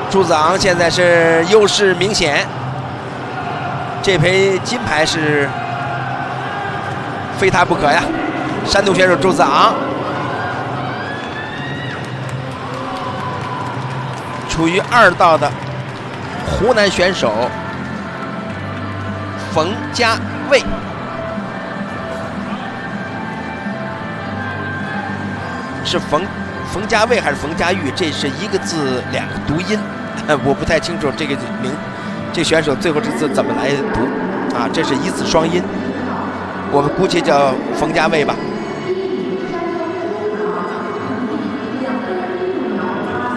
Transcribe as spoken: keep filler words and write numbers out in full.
朱子昂现在是优势明显，这枚金牌是非他不可呀！山东选手朱子昂处于二道的湖南选手冯家卫，是冯冯家卫还是冯家玉？这是一个字两个读音，我不太清楚这个名，这选手最后这字怎么来读啊？这是一字双音，我们姑且叫冯家卫吧。